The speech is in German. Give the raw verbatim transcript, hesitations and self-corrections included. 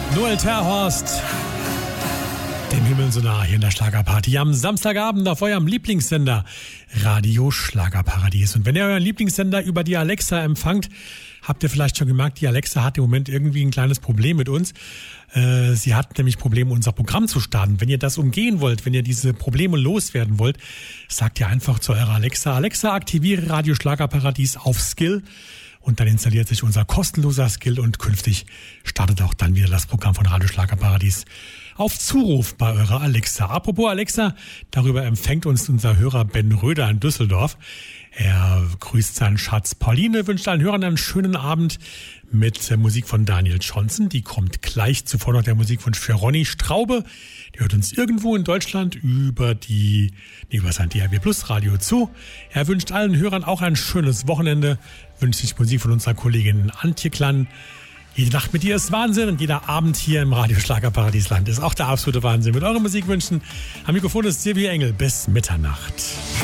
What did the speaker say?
Noel Terhorst, dem Himmel so nah hier in der Schlagerparty am Samstagabend auf eurem Lieblingssender Radio Schlagerparadies. Und wenn ihr euren Lieblingssender über die Alexa empfangt, habt ihr vielleicht schon gemerkt, die Alexa hat im Moment irgendwie ein kleines Problem mit uns. Äh, sie hat nämlich Probleme, unser Programm zu starten. Wenn ihr das umgehen wollt, wenn ihr diese Probleme loswerden wollt, sagt ihr einfach zu eurer Alexa, Alexa, aktiviere Radio Schlagerparadies auf Skill. Und dann installiert sich unser kostenloser Skill und künftig startet auch dann wieder das Programm von Radio Schlagerparadies auf Zuruf bei eurer Alexa. Apropos Alexa, darüber empfängt uns unser Hörer Ben Röder in Düsseldorf. Er grüßt seinen Schatz Pauline, wünscht allen Hörern einen schönen Abend mit Musik von Daniel Johnson. Die kommt gleich zuvor noch der Musik von Ronny Straube. Die hört uns irgendwo in Deutschland über die, nee, über sein D A B Plus Radio zu. Er wünscht allen Hörern auch ein schönes Wochenende, wünscht sich Musik von unserer Kollegin Antje Klann. Jede Nacht mit dir ist Wahnsinn und jeder Abend hier im Radio Schlagerparadiesland ist auch der absolute Wahnsinn. Mit euren Musikwünschen am Mikrofon ist Silvia Engel bis Mitternacht.